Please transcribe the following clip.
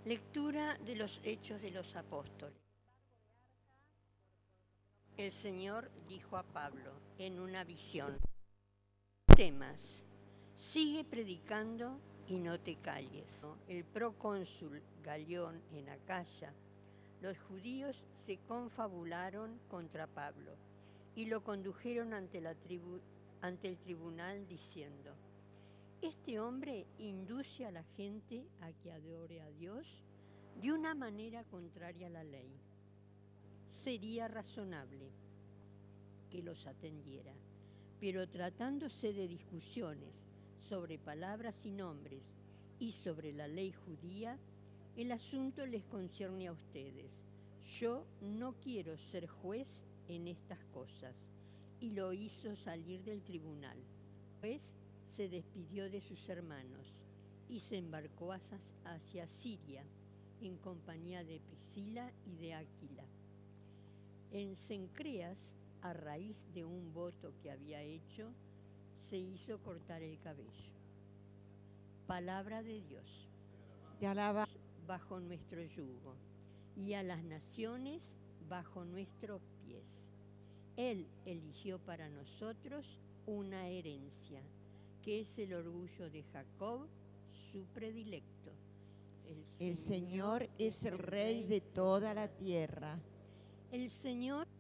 Lectura de los Hechos de los Apóstoles. El Señor dijo a Pablo en una visión: no temas, sigue predicando y no te calles. El procónsul Galión en Acaya, los judíos se confabularon contra Pablo y lo condujeron ante el tribunal diciendo: este hombre induce a la gente a que adore a Dios de una manera contraria a la ley. Sería razonable que los atendiera, pero tratándose de discusiones sobre palabras y nombres y sobre la ley judía, el asunto les concierne a ustedes. Yo no quiero ser juez en estas cosas. Y lo hizo salir del tribunal. Pues se despidió de sus hermanos y se embarcó hacia Siria en compañía de Priscila y de Aquila. En Cencreas, a raíz de un voto que había hecho, se hizo cortar el cabello. Palabra de Dios. Te alaba Bajo nuestro yugo, y a las naciones bajo nuestros pies. Él eligió para nosotros una herencia, que es el orgullo de Jacob, su predilecto. El Señor es el Rey de toda la tierra. El Señor